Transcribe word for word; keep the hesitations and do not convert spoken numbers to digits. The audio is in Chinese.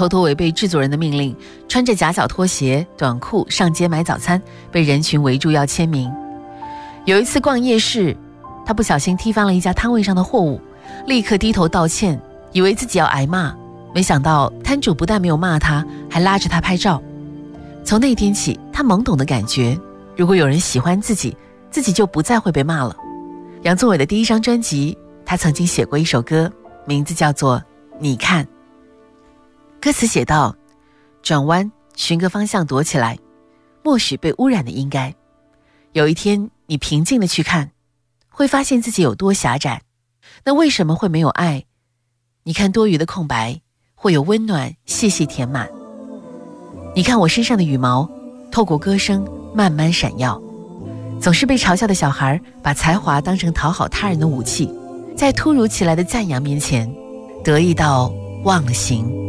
偷偷违背制作人的命令，穿着夹脚拖鞋、短裤上街买早餐，被人群围住要签名。有一次逛夜市，他不小心踢翻了一家摊位上的货物，立刻低头道歉，以为自己要挨骂，没想到摊主不但没有骂他，还拉着他拍照。从那天起，他懵懂的感觉，如果有人喜欢自己，自己就不再会被骂了。杨宗纬的第一张专辑，他曾经写过一首歌，名字叫做《你看》。歌词写道：转弯，寻个方向躲起来，默许被污染的应该。有一天你平静地去看，会发现自己有多狭窄。那为什么会没有爱？你看多余的空白，会有温暖细细填满。你看我身上的羽毛，透过歌声慢慢闪耀。总是被嘲笑的小孩，把才华当成讨好他人的武器，在突如其来的赞扬面前，得意到忘了形。